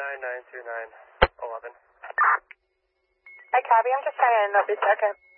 9292911. Hi, copy. I'm just trying to end up a second.